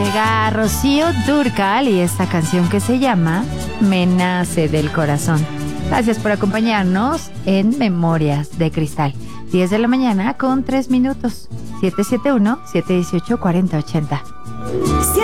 Llega Rocío Dúrcal y esta canción que se llama Me nace del corazón. Gracias por acompañarnos en Memorias de Cristal. 10 de la mañana con 3 minutos. 771-718-4080.